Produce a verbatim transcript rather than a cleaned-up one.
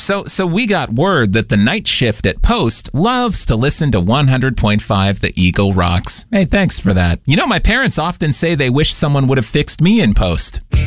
So, so we got word that the night shift at Post loves to listen to one hundred point five The Eagle Rocks. Hey, thanks for that. You know, my parents often say they wish someone would have fixed me in Post.